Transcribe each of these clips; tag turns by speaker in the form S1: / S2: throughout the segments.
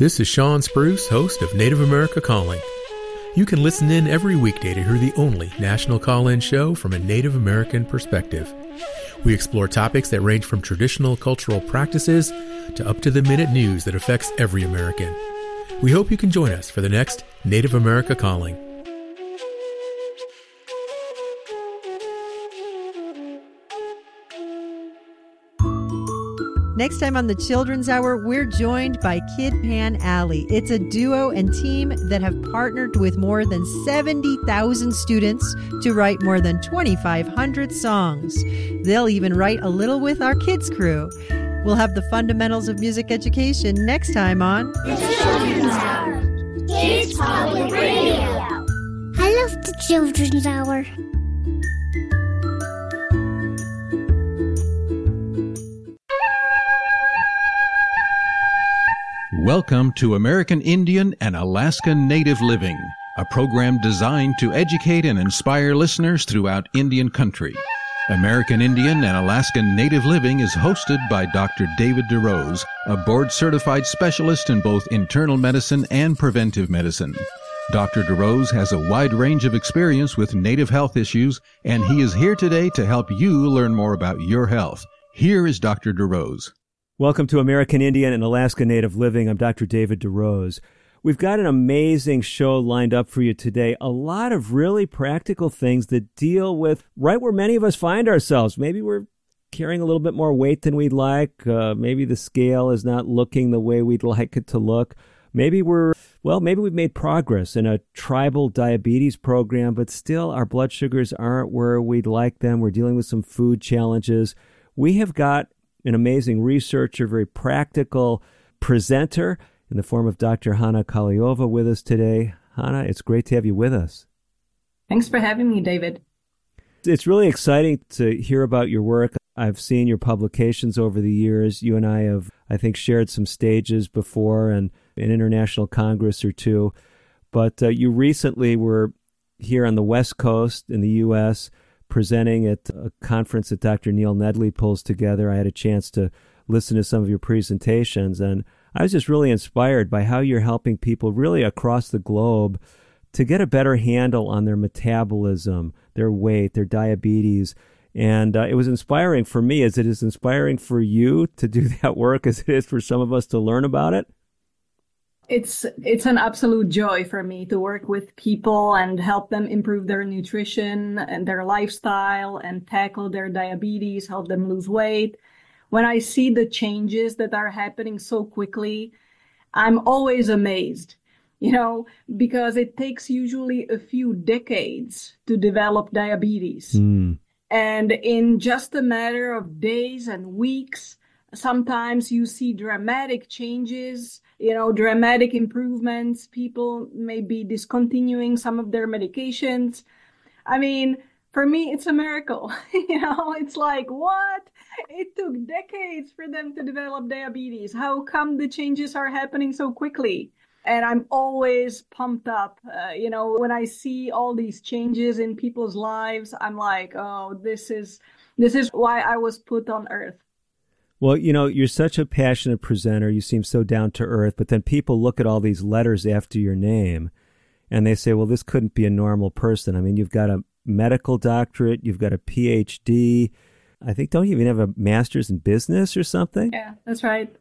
S1: This is Sean Spruce, host of Native America Calling. You can listen in every weekday to hear the only national call-in show from a Native American perspective. We explore topics that range from traditional cultural practices to up-to-the-minute news that affects every American. We hope you can join us for the next Native America Calling.
S2: Next time on the Children's Hour, we're joined by Kid Pan Alley. It's a duo and team that have partnered with more than 70,000 students to write more than 2,500 songs. They'll even write a little with our kids' crew. We'll have the fundamentals of music education next time on
S3: The Children's Hour, Kids Public Radio.
S4: I love the Children's Hour.
S5: Welcome to American Indian and Alaska Native Living, a program designed to educate and inspire listeners throughout Indian country. American Indian and Alaskan Native Living is hosted by Dr. David DeRose, a board-certified specialist in both internal medicine and preventive medicine. Dr. DeRose has a wide range of experience with Native health issues, and he is here today to help you learn more about your health. Here is Dr. DeRose.
S6: Welcome to American Indian and Alaska Native Living. I'm Dr. David DeRose. We've got an amazing show lined up for you today. A lot of really practical things that deal with right where many of us find ourselves. Maybe we're carrying a little bit more weight than we'd like. Maybe the scale is not looking the way we'd like it to look. Maybe we've made progress in a tribal diabetes program, but still our blood sugars aren't where we'd like them. We're dealing with some food challenges. We have got an amazing researcher, very practical presenter in the form of Dr. Hana Kaliova with us today. Hana, it's great to have you with us.
S7: Thanks for having me, David.
S6: It's really exciting to hear about your work. I've seen your publications over the years. You and I have, I think, shared some stages before and an international congress or two. But you recently were here on the West Coast in the U.S., presenting at a conference that Dr. Neil Nedley pulls together. I had a chance to listen to some of your presentations, and I was just really inspired by how you're helping people really across the globe to get a better handle on their metabolism, their weight, their diabetes. And it was inspiring for me, as it is inspiring for you to do that work as it is for some of us to learn about it.
S7: It's an absolute joy for me to work with people and help them improve their nutrition and their lifestyle and tackle their diabetes, help them lose weight. When I see the changes that are happening so quickly, I'm always amazed, because it takes usually a few decades to develop diabetes. And in just a matter of days and weeks, sometimes you see dramatic changes, dramatic improvements. People may be discontinuing some of their medications. I mean, for me, it's a miracle. It's like, what? It took decades for them to develop diabetes. How come the changes are happening so quickly? And I'm always pumped up. When I see all these changes in people's lives, I'm like, oh, this is why I was put on earth.
S6: Well, you're such a passionate presenter. You seem so down to earth, but then people look at all these letters after your name and they say, well, this couldn't be a normal person. I mean, you've got a medical doctorate, you've got a PhD. I think, don't you even have a master's in business or something?
S7: Yeah, that's right.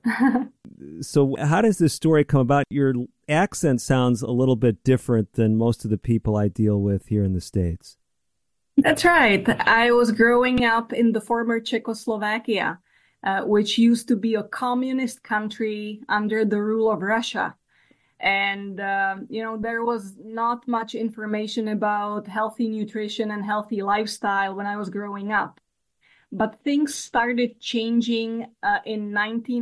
S6: So how does this story come about? Your accent sounds a little bit different than most of the people I deal with here in the States.
S7: That's right. I was growing up in the former Czechoslovakia, which used to be a communist country under the rule of Russia. And, there was not much information about healthy nutrition and healthy lifestyle when I was growing up. But things started changing in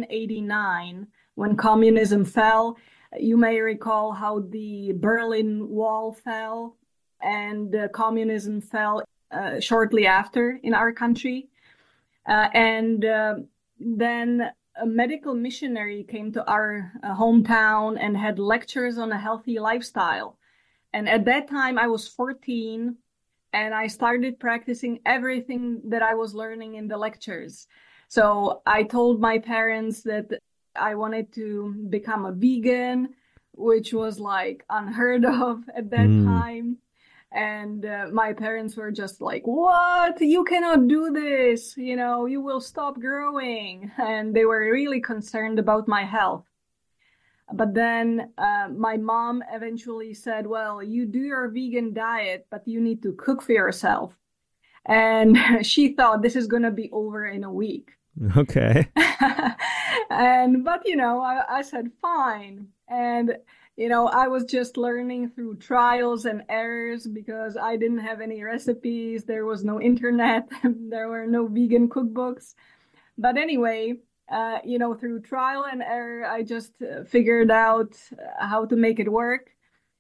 S7: 1989 when communism fell. You may recall how the Berlin Wall fell and communism fell shortly after in our country. Then a medical missionary came to our hometown and had lectures on a healthy lifestyle. And at that time, I was 14, and I started practicing everything that I was learning in the lectures. So I told my parents that I wanted to become a vegan, which was like unheard of at that time. And my parents were just like, what? You cannot do this. You know, you will stop growing. And they were really concerned about my health. But then my mom eventually said, well, you do your vegan diet, but you need to cook for yourself. And she thought this is going to be over in a week.
S6: Okay.
S7: But, you know, I said, fine. And, you know, I was just learning through trials and errors because I didn't have any recipes. There was no internet. There were no vegan cookbooks. But anyway, you know, through trial and error, I just figured out how to make it work.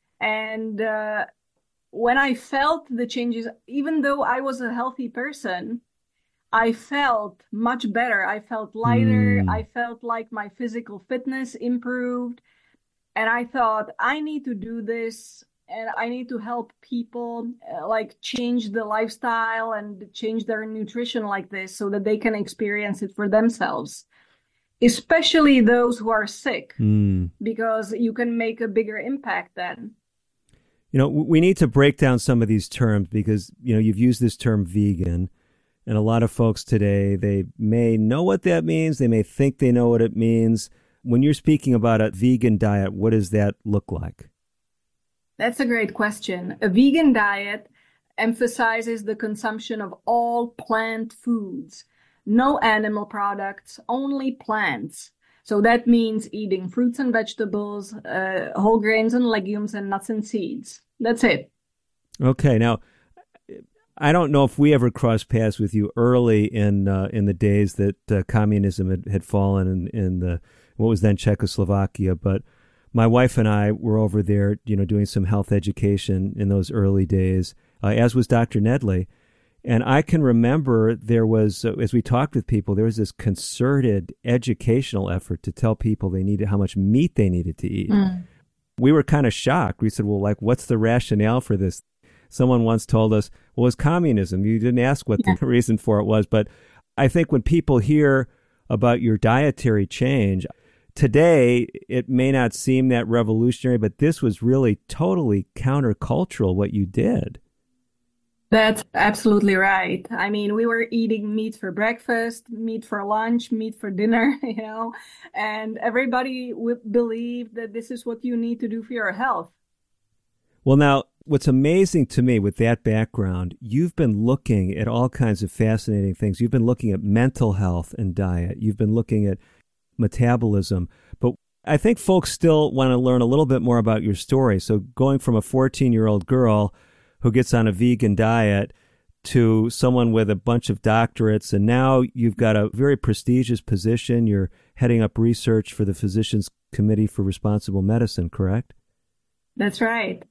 S7: And when I felt the changes, even though I was a healthy person, I felt much better. I felt lighter. I felt like my physical fitness improved. And I thought, I need to do this and I need to help people like change the lifestyle and change their nutrition like this so that they can experience it for themselves, especially those who are sick, because you can make a bigger impact then.
S6: You know, we need to break down some of these terms because, you know, you've used this term vegan, and a lot of folks today, they may know what that means. They may think they know what it means. When you're speaking about a vegan diet, what does that look like?
S7: That's a great question. A vegan diet emphasizes the consumption of all plant foods, no animal products, only plants. So that means eating fruits and vegetables, whole grains and legumes, and nuts and seeds. That's it.
S6: Okay. Now, I don't know if we ever crossed paths with you early in the days that communism had fallen in the what was then Czechoslovakia, but my wife and I were over there, you know, doing some health education in those early days, as was Dr. Nedley. And I can remember there was, as we talked with people, there was this concerted educational effort to tell people they needed how much meat they needed to eat. We were kind of shocked. We said, well, like, what's the rationale for this? Someone once told us, well, it's communism. You didn't ask what the reason for it was. But I think when people hear about your dietary change, today it may not seem that revolutionary, but this was really totally countercultural what you did.
S7: That's absolutely right. I mean, we were eating meat for breakfast, meat for lunch, meat for dinner, you know, and everybody would believe that this is what you need to do for your health.
S6: Well, now, what's amazing to me with that background, you've been looking at all kinds of fascinating things. You've been looking at mental health and diet. You've been looking at metabolism. But I think folks still want to learn a little bit more about your story. So going from a 14-year-old girl who gets on a vegan diet to someone with a bunch of doctorates, and now you've got a very prestigious position. You're heading up research for the Physicians Committee for Responsible Medicine, correct?
S7: That's right.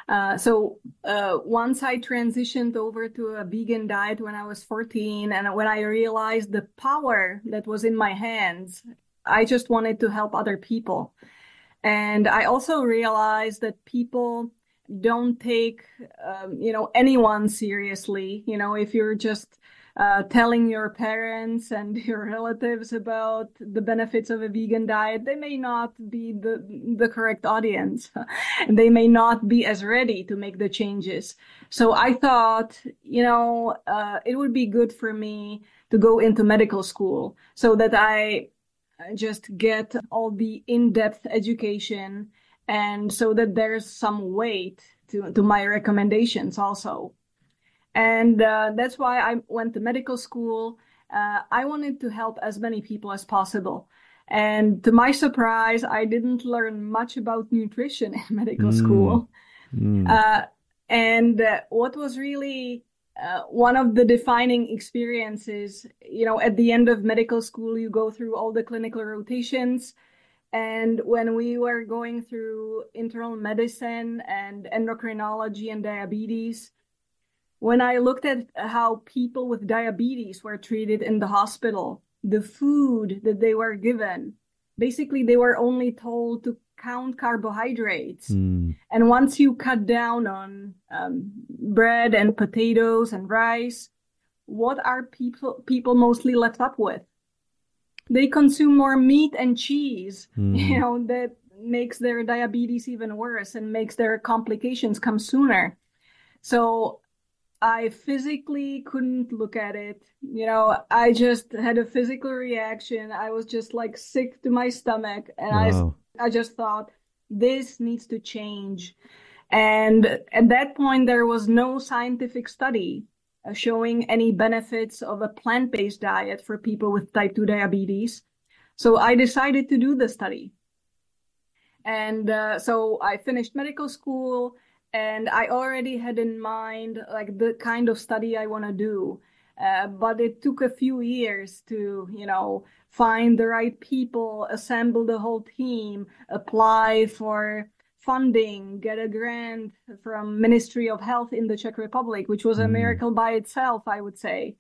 S7: So once I transitioned over to a vegan diet when I was 14, and when I realized the power that was in my hands, I just wanted to help other people. And I also realized that people don't take, anyone seriously. You know, if you're just telling your parents and your relatives about the benefits of a vegan diet, they may not be the correct audience. And they may not be as ready to make the changes. So I thought, it would be good for me to go into medical school so that I just get all the in-depth education, and so that there's some weight to my recommendations also. And that's why I went to medical school. I wanted to help as many people as possible. And to my surprise, I didn't learn much about nutrition in medical school. And what was really one of the defining experiences, at the end of medical school, you go through all the clinical rotations. And when we were going through internal medicine and endocrinology and diabetes, when I looked at how people with diabetes were treated in the hospital, the food that they were given, basically they were only told to count carbohydrates. And once you cut down on bread and potatoes and rice, what are people mostly left up with? they consume more meat and cheese, that makes their diabetes even worse and makes their complications come sooner. So I physically couldn't look at it. I just had a physical reaction. I was just like sick to my stomach. And
S6: Wow.
S7: I just thought, this needs to change. And at that point, there was no scientific study showing any benefits of a plant-based diet for people with type 2 diabetes. So I decided to do the study. And so I finished medical school, and I already had in mind like the kind of study I want to do. But it took a few years to, find the right people, assemble the whole team, apply for funding, get a grant from Ministry of Health in the Czech Republic, which was a miracle by itself, I would say.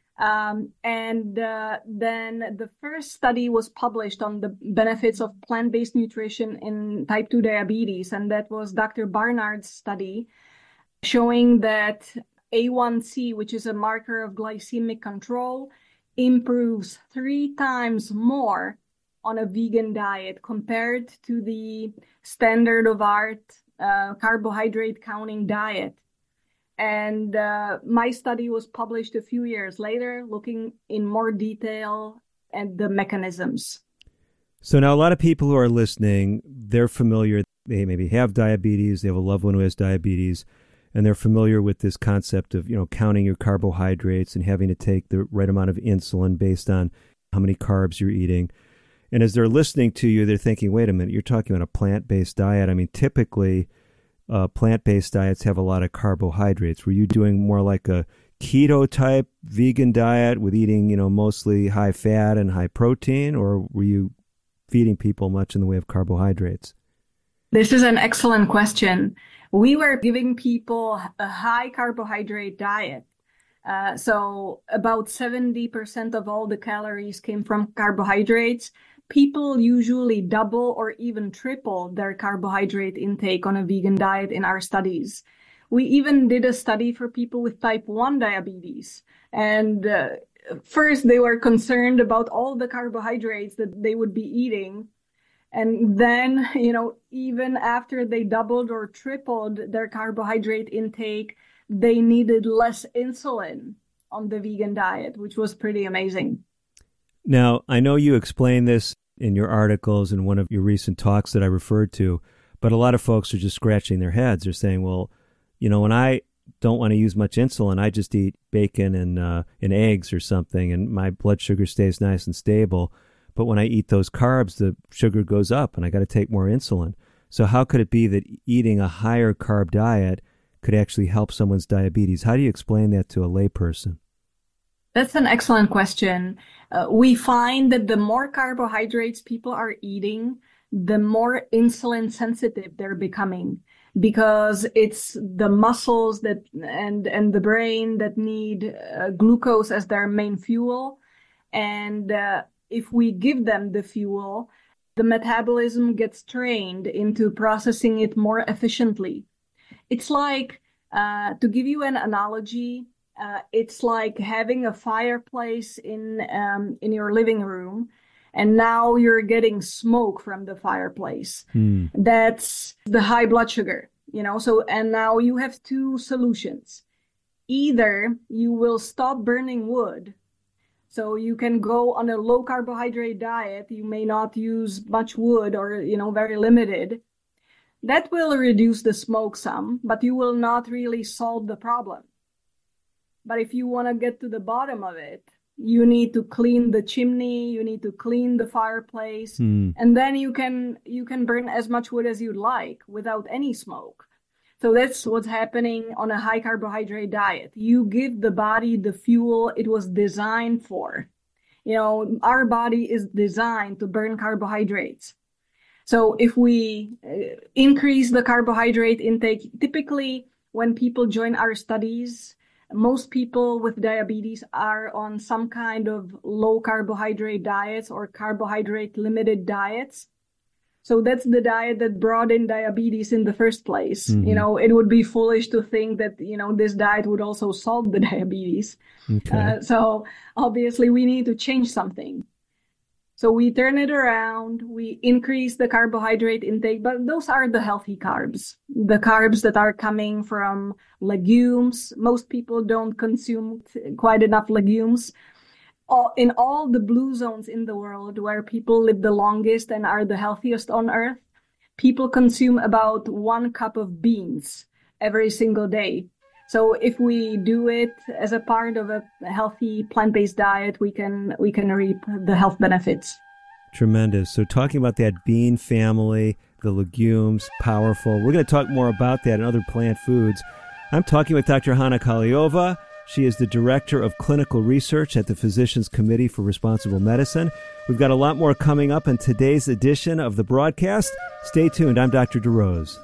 S7: Then the first study was published on the benefits of plant-based nutrition in type 2 diabetes, and that was Dr. Barnard's study showing that A1C, which is a marker of glycemic control, improves 3 times more on a vegan diet compared to the standard of art carbohydrate counting diet. And my study was published a few years later, looking in more detail at the mechanisms.
S6: So now a lot of people who are listening, they're familiar. They maybe have diabetes. They have a loved one who has diabetes, and they're familiar with this concept of, counting your carbohydrates and having to take the right amount of insulin based on how many carbs you're eating. And as they're listening to you, they're thinking, wait a minute, you're talking about a plant-based diet. I mean, typically, plant-based diets have a lot of carbohydrates. Were you doing more like a keto-type vegan diet with eating, mostly high fat and high protein, or were you feeding people much in the way of carbohydrates?
S7: This is an excellent question. We were giving people a high carbohydrate diet. So about 70% of all the calories came from carbohydrates. People usually double or even triple their carbohydrate intake on a vegan diet in our studies. We even did a study for people with type 1 diabetes. And first, they were concerned about all the carbohydrates that they would be eating. And then, even after they doubled or tripled their carbohydrate intake, they needed less insulin on the vegan diet, which was pretty amazing.
S6: Now, I know you explain this in your articles and one of your recent talks that I referred to, but a lot of folks are just scratching their heads. They're saying, well, when I don't want to use much insulin, I just eat bacon and eggs or something, and my blood sugar stays nice and stable. But when I eat those carbs, the sugar goes up and I got to take more insulin. So how could it be that eating a higher carb diet could actually help someone's diabetes? How do you explain that to a layperson?
S7: That's an excellent question. We find that the more carbohydrates people are eating, the more insulin sensitive they're becoming, because it's the muscles that and the brain that need glucose as their main fuel. And if we give them the fuel, the metabolism gets trained into processing it more efficiently. It's like, to give you an analogy, it's like having a fireplace in your living room, and now you're getting smoke from the fireplace. That's the high blood sugar, So, and now you have 2 solutions. Either you will stop burning wood, so you can go on a low carbohydrate diet. You may not use much wood or, very limited. That will reduce the smoke some, but you will not really solve the problem. But if you want to get to the bottom of it, you need to clean the chimney, you need to clean the fireplace, and then you can burn as much wood as you'd like without any smoke. So that's what's happening on a high carbohydrate diet. You give the body the fuel it was designed for. Our body is designed to burn carbohydrates. So if we increase the carbohydrate intake, typically when people join our studies, most people with diabetes are on some kind of low carbohydrate diets or carbohydrate limited diets. So that's the diet that brought in diabetes in the first place. It would be foolish to think that, this diet would also solve the diabetes.
S6: Okay.
S7: So obviously we need to change something. So we turn it around, we increase the carbohydrate intake, but those are the healthy carbs, the carbs that are coming from legumes. Most people don't consume quite enough legumes. In all the blue zones in the world where people live the longest and are the healthiest on earth, people consume about 1 cup of beans every single day. So if we do it as a part of a healthy plant-based diet, we can reap the health benefits.
S6: Tremendous. So talking about that bean family, the legumes, powerful. We're going to talk more about that and other plant foods. I'm talking with Dr. Hana Kahleova. She is the Director of Clinical Research at the Physicians Committee for Responsible Medicine. We've got a lot more coming up in today's edition of the broadcast. Stay tuned. I'm Dr. DeRose.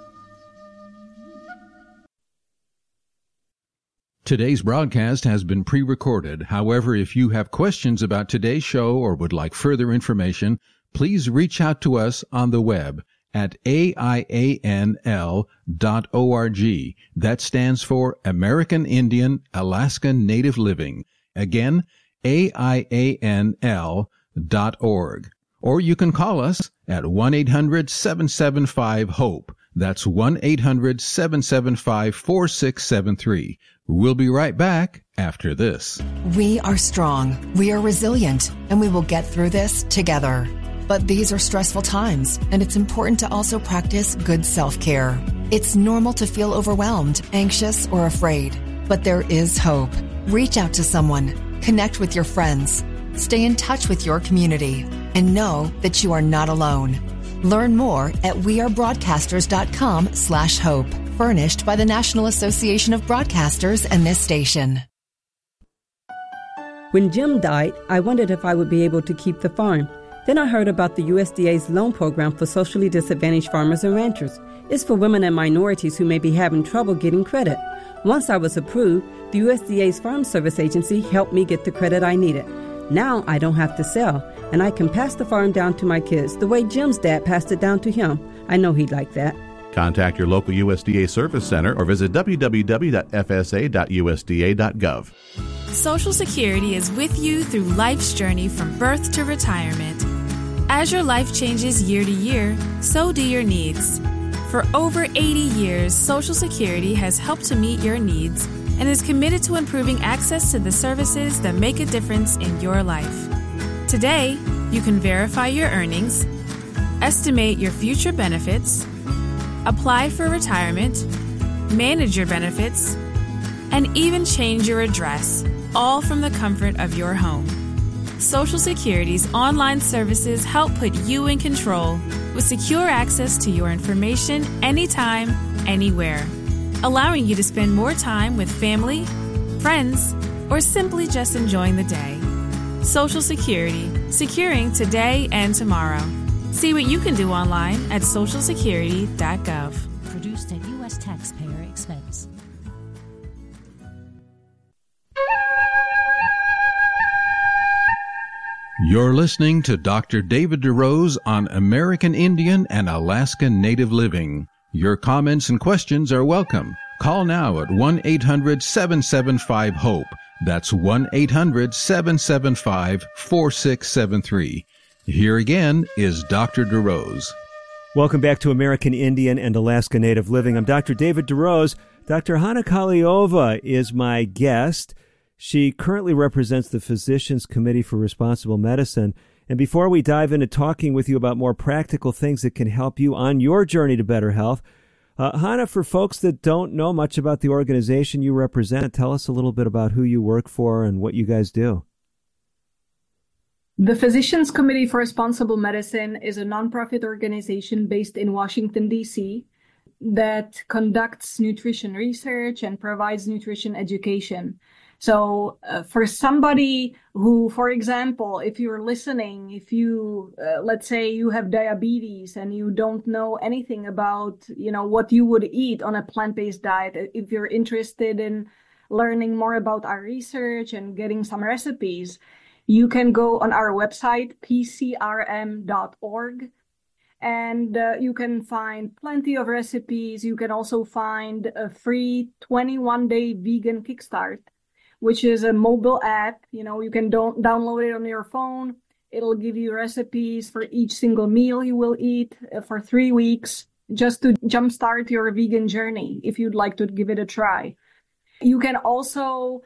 S5: Today's broadcast has been pre-recorded. However, if you have questions about today's show or would like further information, please reach out to us on the web at AIANL.org. That stands for American Indian Alaska Native Living. Again, AIANL.org. Or you can call us at 1-800-775-HOPE. That's 1-800-775-4673. We'll be right back after this.
S8: We are strong, we are resilient, and we will get through this together. But these are stressful times, and it's important to also practice good self-care. It's normal to feel overwhelmed, anxious, or afraid, but there is hope. Reach out to someone, connect with your friends, stay in touch with your community, and know that you are not alone. Learn more at wearebroadcasters.com/hope. Furnished by the National Association of Broadcasters and this station.
S9: When Jim died, I wondered if I would be able to keep the farm. Then I heard about the USDA's loan program for socially disadvantaged farmers and ranchers. It's for women and minorities who may be having trouble getting credit. Once I was approved, the USDA's Farm Service Agency helped me get the credit I needed. Now I don't have to sell, and I can pass the farm down to my kids the way Jim's dad passed it down to him. I know he'd like that.
S10: Contact your local USDA Service Center or visit www.fsa.usda.gov.
S11: Social Security is with you through life's journey from birth to retirement. As your life changes year to year, so do your needs. For over 80 years, Social Security has helped to meet your needs and is committed to improving access to the services that make a difference in your life. Today, you can verify your earnings, estimate your future benefits, apply for retirement, manage your benefits, and even change your address, all from the comfort of your home. Social Security's online services help put you in control with secure access to your information anytime, anywhere, allowing you to spend more time with family, friends, or simply just enjoying the day. Social Security, securing today and tomorrow. See what you can do online at socialsecurity.gov.
S12: Produced at U.S. taxpayer expense.
S5: You're listening to Dr. David DeRose on American Indian and Alaska Native Living. Your comments and questions are welcome. Call now at 1-800-775-HOPE. That's 1-800-775-4673. Here again is Dr. DeRose.
S6: Welcome back to American Indian and Alaska Native Living. I'm Dr. David DeRose. Dr. Hana Kahleova is my guest. She currently represents the Physicians Committee for Responsible Medicine. And before we dive into talking with you about more practical things that can help you on your journey to better health, Hana, for folks that don't know much about the organization you represent, tell us a little bit about who you work for and what you guys do.
S7: The Physicians Committee for Responsible Medicine is a nonprofit organization based in Washington, D.C. that conducts nutrition research and provides nutrition education. So for somebody who, for example, if you're listening, if you, let's say you have diabetes and you don't know anything about, what you would eat on a plant-based diet, if you're interested in learning more about our research and getting some recipes, you can go on our website, pcrm.org, and you can find plenty of recipes. You can also find a free 21-day vegan kickstart, which is a mobile app. You can download it on your phone. It'll give you recipes for each single meal you will eat for 3 weeks, just to jumpstart your vegan journey if you'd like to give it a try. You can also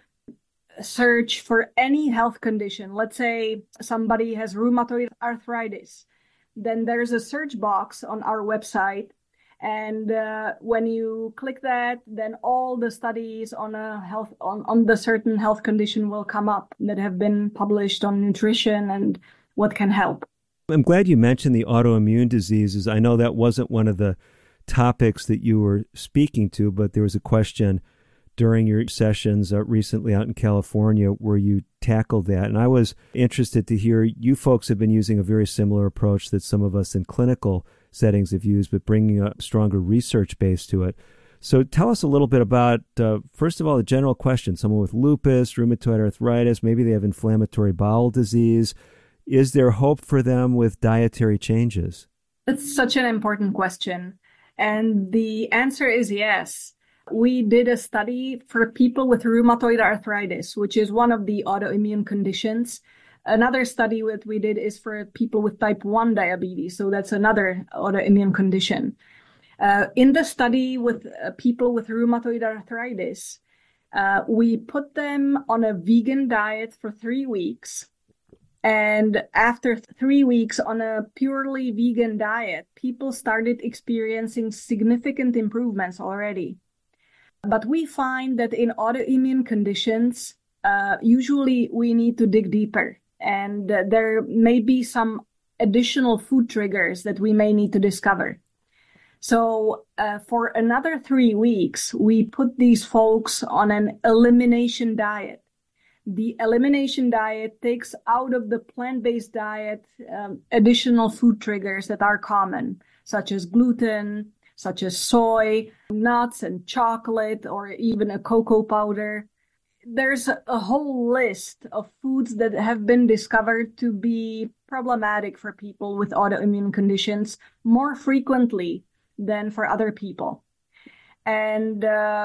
S7: search for any health condition. Let's say somebody has rheumatoid arthritis. Then there's a search box on our website. And when you click that, then all the studies on the certain health condition will come up that have been published on nutrition and what can help.
S6: I'm glad you mentioned the autoimmune diseases. I know that wasn't one of the topics that you were speaking to, but there was a question during your sessions recently out in California where you tackled that. And I was interested to hear you folks have been using a very similar approach that some of us in clinical settings have used, but bringing a stronger research base to it. So tell us a little bit about, first of all, the general question. Someone with lupus, rheumatoid arthritis, maybe they have inflammatory bowel disease. Is there hope for them with dietary changes?
S7: That's such an important question. And the answer is yes. We did a study for people with rheumatoid arthritis, which is one of the autoimmune conditions. Another study that we did is for people with type 1 diabetes. So that's another autoimmune condition. In the study with people with rheumatoid arthritis, we put them on a vegan diet for 3 weeks. And after 3 weeks on a purely vegan diet, people started experiencing significant improvements already. But we find that in autoimmune conditions, usually we need to dig deeper. And there may be some additional food triggers that we may need to discover. So for another 3 weeks, we put these folks on an elimination diet. The elimination diet takes out of the plant-based diet additional food triggers that are common, such as gluten, such as soy, nuts and chocolate, or even a cocoa powder. There's a whole list of foods that have been discovered to be problematic for people with autoimmune conditions more frequently than for other people. And,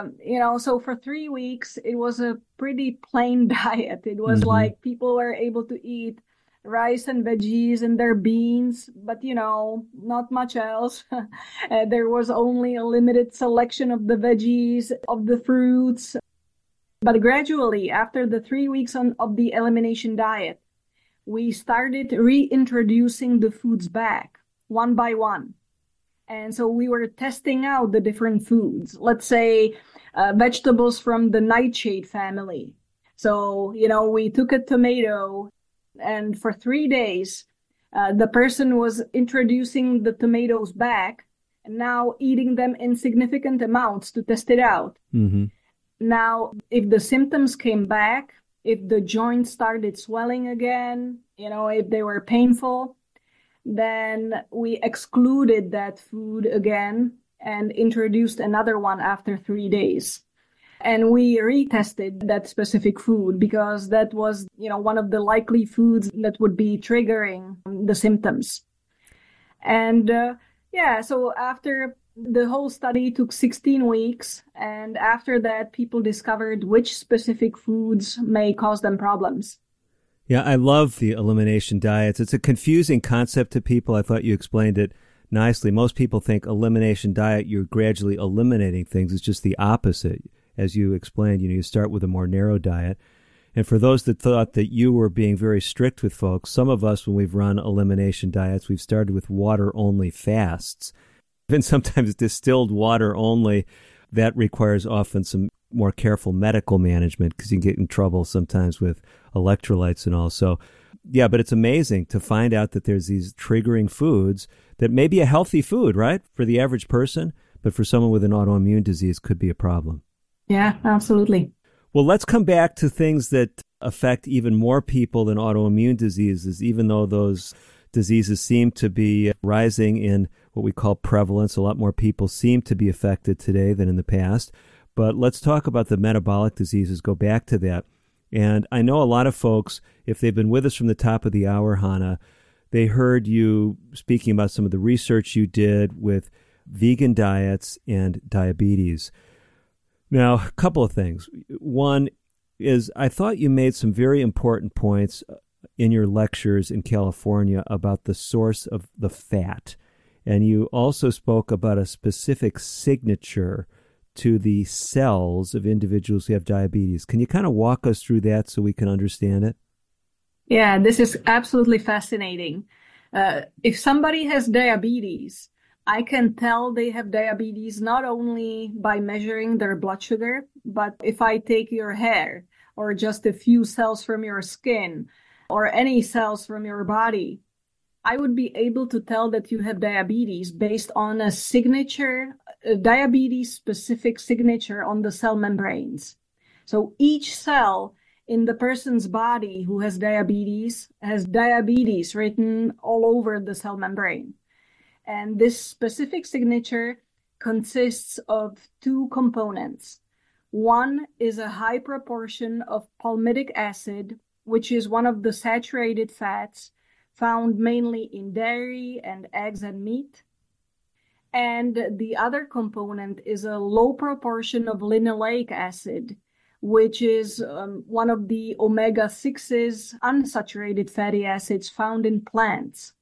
S7: so for 3 weeks, it was a pretty plain diet. It was like people were able to eat rice and veggies and their beans, but, not much else. There was only a limited selection of the veggies, of the fruits. But gradually, after the 3 weeks of the elimination diet, we started reintroducing the foods back one by one. And so we were testing out the different foods. Let's say vegetables from the nightshade family. So, we took a tomato, and for 3 days, the person was introducing the tomatoes back and now eating them in significant amounts to test it out. Mm-hmm. Now, if the symptoms came back, if the joints started swelling again, if they were painful, then we excluded that food again and introduced another one after 3 days. And we retested that specific food because that was, one of the likely foods that would be triggering the symptoms. And so after the whole study took 16 weeks, and after that, people discovered which specific foods may cause them problems.
S6: Yeah, I love the elimination diets. It's a confusing concept to people. I thought you explained it nicely. Most people think elimination diet, you're gradually eliminating things. It's just the opposite. As you explained, you start with a more narrow diet. And for those that thought that you were being very strict with folks, some of us, when we've run elimination diets, we've started with water-only fasts. Even sometimes distilled water only, that requires often some more careful medical management because you can get in trouble sometimes with electrolytes and all. So, yeah, but it's amazing to find out that there's these triggering foods that may be a healthy food, right, for the average person, but for someone with an autoimmune disease could be a problem.
S7: Yeah, absolutely.
S6: Well, let's come back to things that affect even more people than autoimmune diseases, even though those diseases seem to be rising in what we call prevalence. A lot more people seem to be affected today than in the past. But let's talk about the metabolic diseases, go back to that. And I know a lot of folks, if they've been with us from the top of the hour, Hannah, they heard you speaking about some of the research you did with vegan diets and diabetes. Now, a couple of things. One is I thought you made some very important points in your lectures in California about the source of the fat. And you also spoke about a specific signature to the cells of individuals who have diabetes. Can you kind of walk us through that so we can understand it?
S7: Yeah, this is absolutely fascinating. If somebody has diabetes, I can tell they have diabetes not only by measuring their blood sugar, but if I take your hair or just a few cells from your skin or any cells from your body, I would be able to tell that you have diabetes based on a signature, a diabetes-specific signature on the cell membranes. So each cell in the person's body who has diabetes written all over the cell membrane. And this specific signature consists of two components. One is a high proportion of palmitic acid, which is one of the saturated fats found mainly in dairy and eggs and meat. And the other component is a low proportion of linoleic acid, which is one of the omega-6s unsaturated fatty acids found in plants.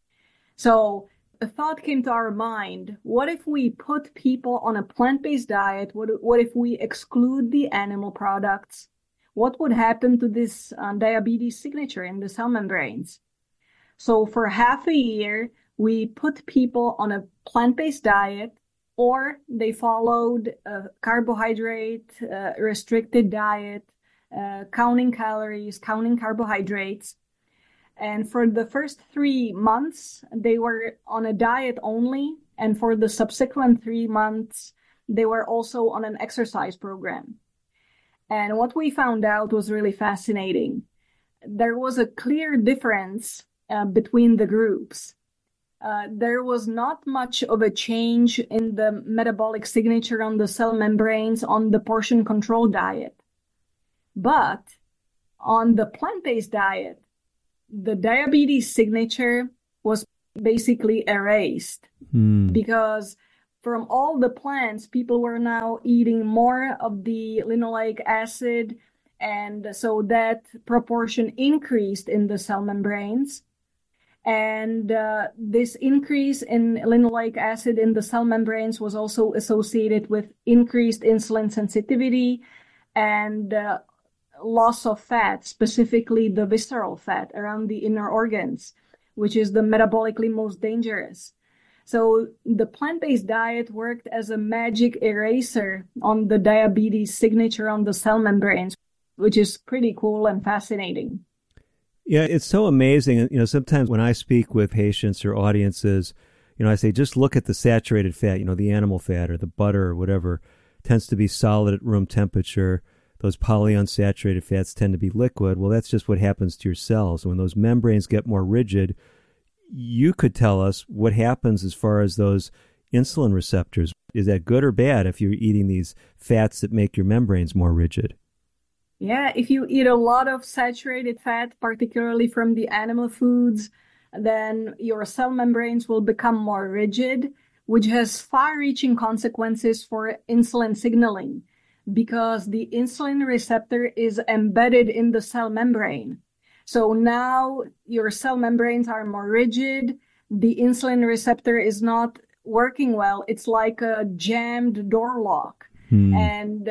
S7: So a thought came to our mind, what if we put people on a plant-based diet? What if we exclude the animal products? What would happen to this diabetes signature in the cell membranes? So for half a year, we put people on a plant-based diet, or they followed a carbohydrate restricted diet, counting calories, counting carbohydrates. And for the first 3 months, they were on a diet only. And for the subsequent 3 months, they were also on an exercise program. And what we found out was really fascinating. There was a clear difference between the groups. There was not much of a change in the metabolic signature on the cell membranes on the portion control diet. But on the plant-based diet, the diabetes signature was basically erased because from all the plants, people were now eating more of the linoleic acid, and so that proportion increased in the cell membranes. And this increase in linoleic acid in the cell membranes was also associated with increased insulin sensitivity and loss of fat, specifically the visceral fat around the inner organs, which is the metabolically most dangerous. So the plant-based diet worked as a magic eraser on the diabetes signature on the cell membranes, which is pretty cool and fascinating.
S6: Yeah, it's so amazing. Sometimes when I speak with patients or audiences, I say, just look at the saturated fat, the animal fat or the butter or whatever tends to be solid at room temperature. Those polyunsaturated fats tend to be liquid. Well, that's just what happens to your cells. When those membranes get more rigid, you could tell us what happens as far as those insulin receptors. Is that good or bad if you're eating these fats that make your membranes more rigid?
S7: Yeah, if you eat a lot of saturated fat, particularly from the animal foods, then your cell membranes will become more rigid, which has far-reaching consequences for insulin signaling, because the insulin receptor is embedded in the cell membrane. So now your cell membranes are more rigid, the insulin receptor is not working well. It's like a jammed door lock. And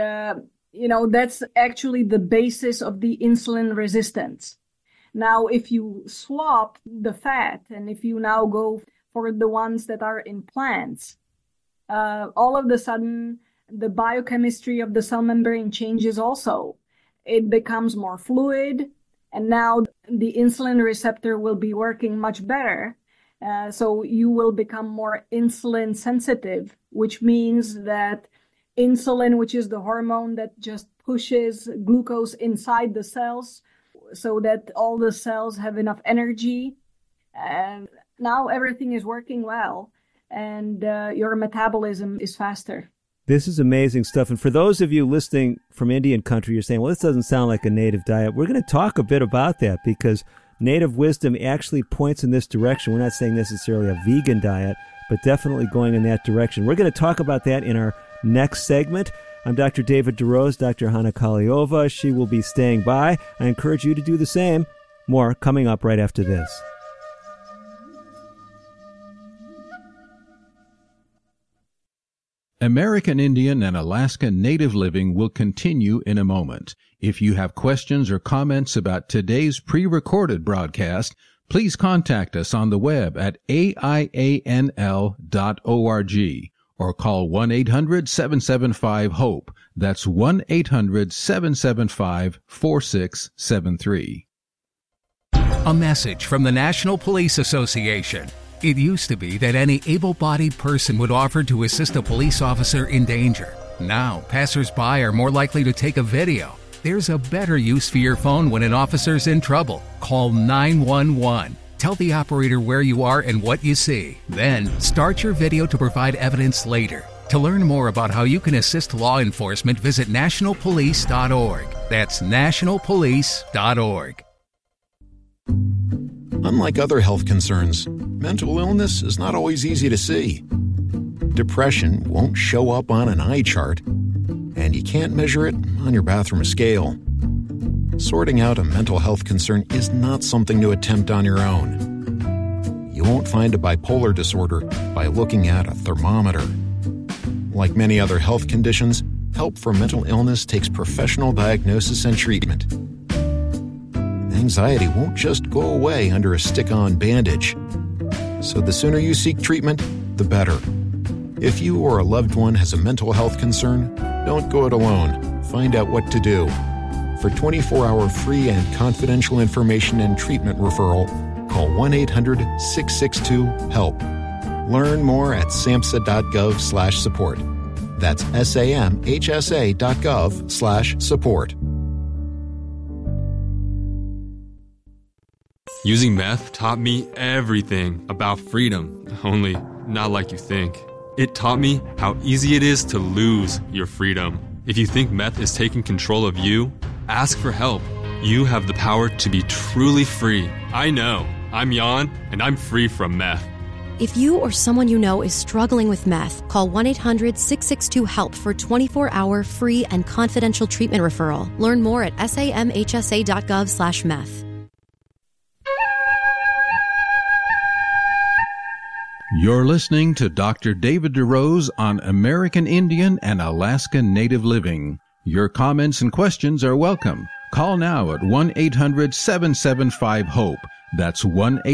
S7: that's actually the basis of the insulin resistance. Now, if you swap the fat and if you now go for the ones that are in plants, all of a sudden, the biochemistry of the cell membrane changes also. It becomes more fluid, and now the insulin receptor will be working much better. So you will become more insulin sensitive, which means that insulin, which is the hormone that just pushes glucose inside the cells so that all the cells have enough energy. And now everything is working well, and your metabolism is faster.
S6: This is amazing stuff. And for those of you listening from Indian country, you're saying, well, this doesn't sound like a native diet. We're going to talk a bit about that because Native Wisdom actually points in this direction. We're not saying necessarily a vegan diet, but definitely going in that direction. We're going to talk about that in our next segment. I'm Dr. David DeRose, Dr. Hanna Kaliova. She will be staying by. I encourage you to do the same. More coming up right after this.
S5: American Indian and Alaska Native Living will continue in a moment. If you have questions or comments about today's pre-recorded broadcast, please contact us on the web at aianl.org or call 1-800-775-HOPE. That's 1-800-775-4673.
S13: A message from the National Police Association. It used to be that any able-bodied person would offer to assist a police officer in danger. Now, passers-by are more likely to take a video. There's a better use for your phone when an officer's in trouble. Call 911. Tell the operator where you are and what you see. Then, start your video to provide evidence later. To learn more about how you can assist law enforcement, visit nationalpolice.org. That's nationalpolice.org.
S14: Unlike other health concerns, mental illness is not always easy to see. Depression won't show up on an eye chart, and you can't measure it on your bathroom scale. Sorting out a mental health concern is not something to attempt on your own. You won't find a bipolar disorder by looking at a thermometer. Like many other health conditions, help for mental illness takes professional diagnosis and treatment. Anxiety won't just go away under a stick-on bandage. So the sooner you seek treatment, the better. If you or a loved one has a mental health concern, don't go it alone. Find out what to do. For 24-hour free and confidential information and treatment referral, call 1-800-662-HELP. Learn more at samhsa.gov/support. That's samhsa.gov/support.
S15: Using meth taught me everything about freedom, only not like you think. It taught me how easy it is to lose your freedom. If you think meth is taking control of you, ask for help. You have the power to be truly free. I know. I'm Jan, and I'm free from meth.
S16: If you or someone you know is struggling with meth, call 1-800-662-HELP for 24-hour free and confidential treatment referral. Learn more at samhsa.gov/meth.
S5: You're listening to Dr. David DeRose on American Indian and Alaska Native Living. Your comments and questions are welcome. Call now at 1-800-775-HOPE. That's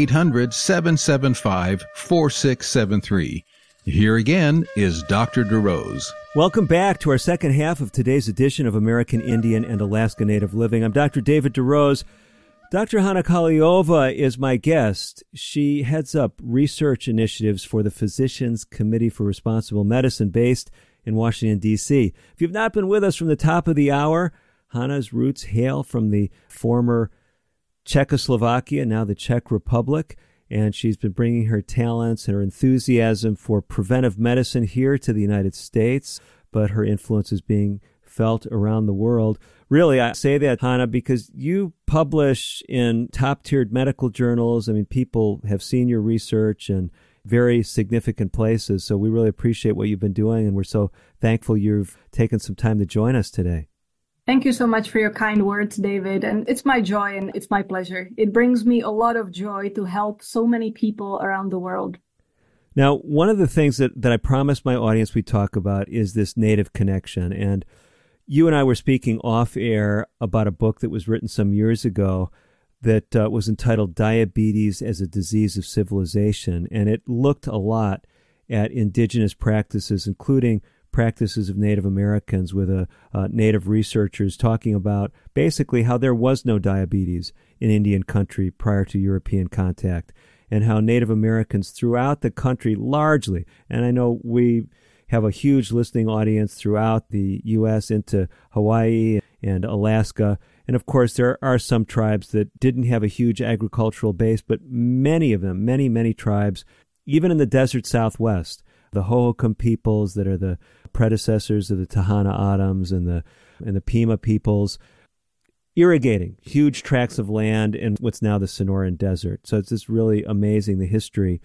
S5: 1-800-775-4673. Here again is Dr. DeRose.
S6: Welcome back to our second half of today's edition of American Indian and Alaska Native Living. I'm Dr. David DeRose. Dr. Hana Kaliova is my guest. She heads up research initiatives for the Physicians Committee for Responsible Medicine based in Washington, D.C. If you've not been with us from the top of the hour, Hana's roots hail from the former Czechoslovakia, now the Czech Republic, and she's been bringing her talents and her enthusiasm for preventive medicine here to the United States, but her influence is being felt around the world. Really, I say that, Hana, because you publish in top-tiered medical journals. I mean, people have seen your research in very significant places, so we really appreciate what you've been doing, and we're so thankful you've taken some time to join us today.
S7: Thank you so much for your kind words, David, and it's my joy and it's my pleasure. It brings me a lot of joy to help so many people around the world.
S6: Now, one of the things that I promised my audience we talk about is this Native connection, and you and I were speaking off-air about a book that was written some years ago that was entitled Diabetes as a Disease of Civilization, and it looked a lot at indigenous practices, including practices of Native Americans, with Native researchers talking about basically how there was no diabetes in Indian country prior to European contact, and how Native Americans throughout the country largely, and I know we have a huge listening audience throughout the U.S. into Hawaii and Alaska. And of course, there are some tribes that didn't have a huge agricultural base, but many of them, many tribes, even in the desert Southwest, the Hohokam peoples that are the predecessors of the Tohono O'odhams and the Pima peoples, irrigating huge tracts of land in what's now the Sonoran Desert. So it's just really amazing, the history.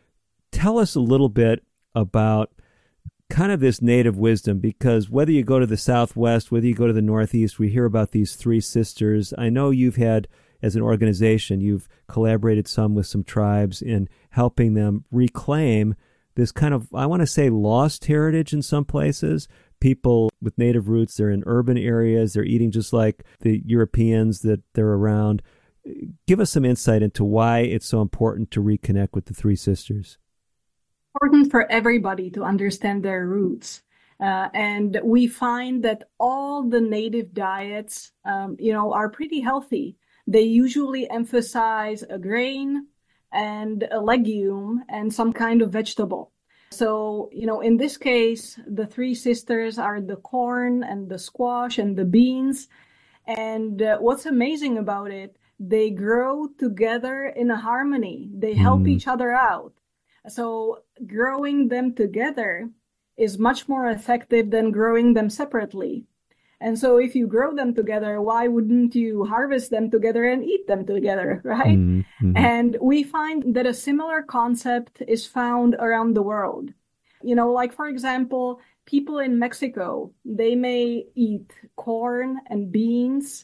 S6: Tell us a little bit about kind of this native wisdom, because whether you go to the Southwest, whether you go to the Northeast, we hear about these three sisters. I know you've had as an organization, you've collaborated some with some tribes in helping them reclaim this kind of, I want to say, lost heritage in some places. People with native roots, they're in urban areas, they're eating just like the Europeans that they're around. Give us some insight into why it's so important to reconnect with the Three Sisters.
S7: Important for everybody to understand their roots. And we find that all the native diets, are pretty healthy. They usually emphasize a grain and a legume and some kind of vegetable. So, in this case, the Three Sisters are the corn and the squash and the beans. And what's amazing about it, they grow together in a harmony. They help each other out. So growing them together is much more effective than growing them separately. And so if you grow them together, why wouldn't you harvest them together and eat them together, right? Mm-hmm. And we find that a similar concept is found around the world. Like, for example, people in Mexico, they may eat corn and beans,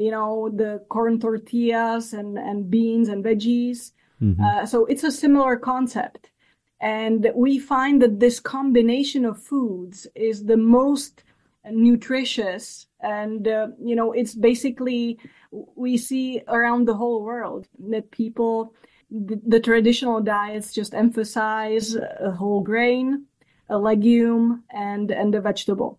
S7: the corn tortillas and beans and veggies. Mm-hmm. So it's a similar concept. And we find that this combination of foods is the most nutritious. And, it's basically, we see around the whole world that people, the traditional diets just emphasize a whole grain, a legume, and a vegetable.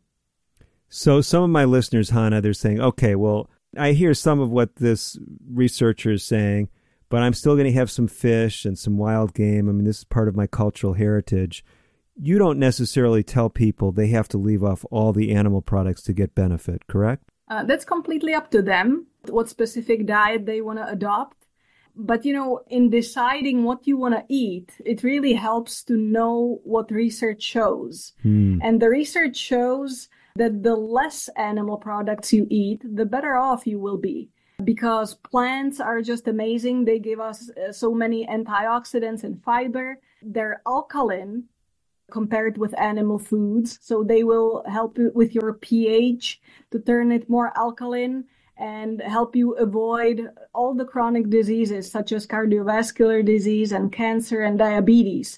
S6: So some of my listeners, Hannah, they're saying, okay, well, I hear some of what this researcher is saying, but I'm still going to have some fish and some wild game. I mean, this is part of my cultural heritage. You don't necessarily tell people they have to leave off all the animal products to get benefit, correct?
S7: That's completely up to them, what specific diet they want to adopt. But, in deciding what you want to eat, it really helps to know what research shows. And the research shows that the less animal products you eat, the better off you will be. Because plants are just amazing. They give us so many antioxidants and fiber. They're alkaline compared with animal foods. So they will help you with your pH to turn it more alkaline and help you avoid all the chronic diseases such as cardiovascular disease and cancer and diabetes.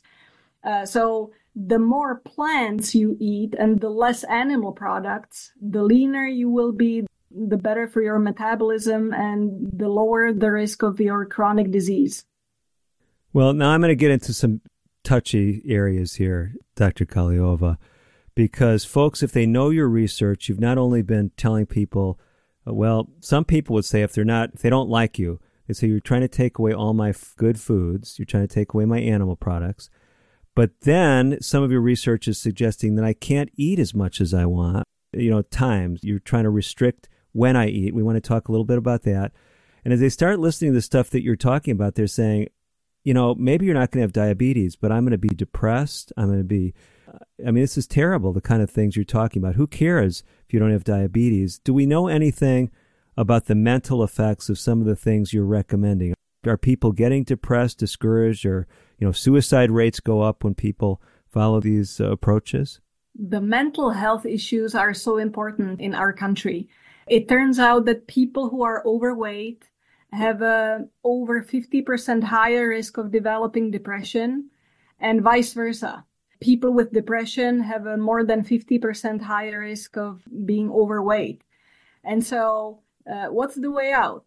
S7: So the more plants you eat and the less animal products, the leaner you will be, the better for your metabolism and the lower the risk of your chronic disease.
S6: Well, now I'm going to get into some touchy areas here, Dr. Kaliova, because folks, if they know your research, you've not only been telling people, well, some people would say if they don't like you, they say you're trying to take away all my good foods, you're trying to take away my animal products. But then some of your research is suggesting that I can't eat as much as I want. Times you're trying to restrict when I eat. We want to talk a little bit about that. And as they start listening to the stuff that you're talking about, they're saying, maybe you're not going to have diabetes, but I'm going to be depressed. I'm going to be, this is terrible, the kind of things you're talking about. Who cares if you don't have diabetes? Do we know anything about the mental effects of some of the things you're recommending? Are people getting depressed, discouraged, or, suicide rates go up when people follow these approaches?
S7: The mental health issues are so important in our country. It turns out that people who are overweight have a over 50% higher risk of developing depression, and vice versa. People with depression have a more than 50% higher risk of being overweight. And so what's the way out?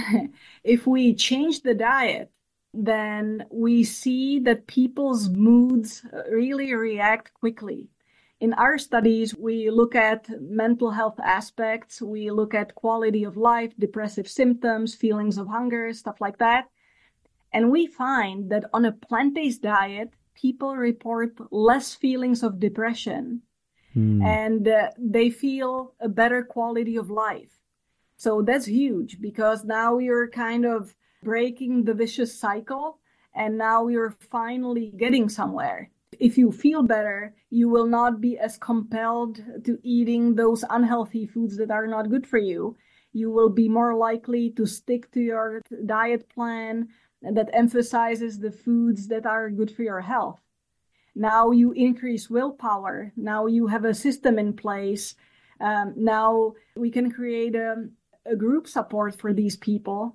S7: If we change the diet, then we see that people's moods really react quickly. In our studies, we look at mental health aspects, we look at quality of life, depressive symptoms, feelings of hunger, stuff like that. And we find that on a plant-based diet, people report less feelings of depression and they feel a better quality of life. So that's huge because now you're kind of breaking the vicious cycle and now you're finally getting somewhere. If you feel better, you will not be as compelled to eating those unhealthy foods that are not good for you. You will be more likely to stick to your diet plan that emphasizes the foods that are good for your health. Now you increase willpower. Now you have a system in place. Now we can create a a group support for these people.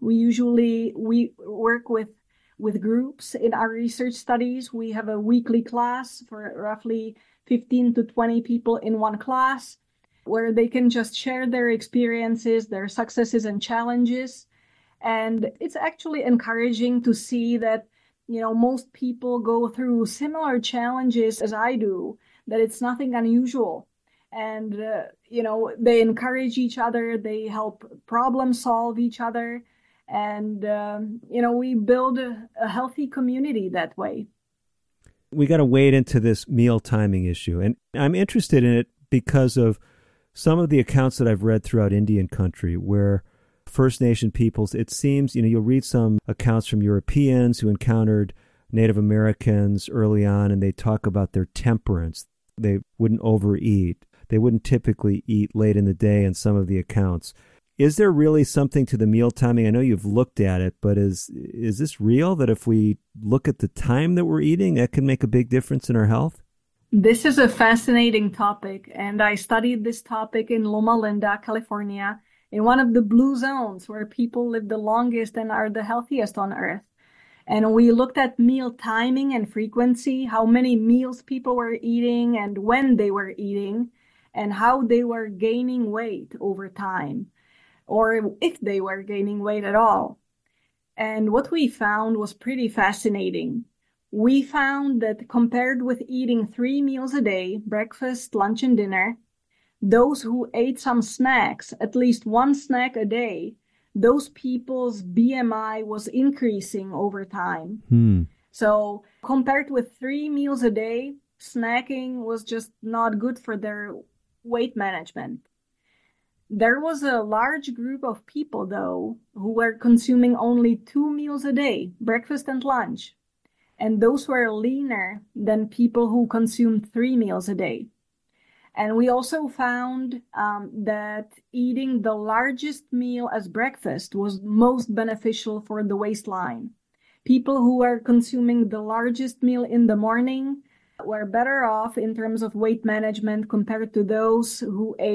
S7: We work with groups in our research studies. We have a weekly class for roughly 15 to 20 people in one class, where they can just share their experiences, their successes and challenges. And it's actually encouraging to see that, most people go through similar challenges as I do, that it's nothing unusual. And, they encourage each other, they help problem solve each other. And, we build a healthy community that way.
S6: We got to wade into this meal timing issue. And I'm interested in it because of some of the accounts that I've read throughout Indian country where First Nation peoples, it seems, you'll read some accounts from Europeans who encountered Native Americans early on, and they talk about their temperance. They wouldn't overeat. They wouldn't typically eat late in the day in some of the accounts. Is there really something to the meal timing? I know you've looked at it, but is this real, that if we look at the time that we're eating, that can make a big difference in our health?
S7: This is a fascinating topic, and I studied this topic in Loma Linda, California, in one of the blue zones where people live the longest and are the healthiest on Earth. And we looked at meal timing and frequency, how many meals people were eating and when they were eating, and how they were gaining weight over time, or if they were gaining weight at all. And what we found was pretty fascinating. We found that compared with eating 3 meals a day, breakfast, lunch, and dinner, those who ate some snacks, at least one snack a day, those people's BMI was increasing over time. So compared with 3 meals a day, snacking was just not good for their weight management. There was a large group of people, though, who were consuming only 2 meals a day, breakfast and lunch. And those were leaner than people who consumed 3 meals a day. And we also found that eating the largest meal as breakfast was most beneficial for the waistline. People who were consuming the largest meal in the morning were better off in terms of weight management compared to those who ate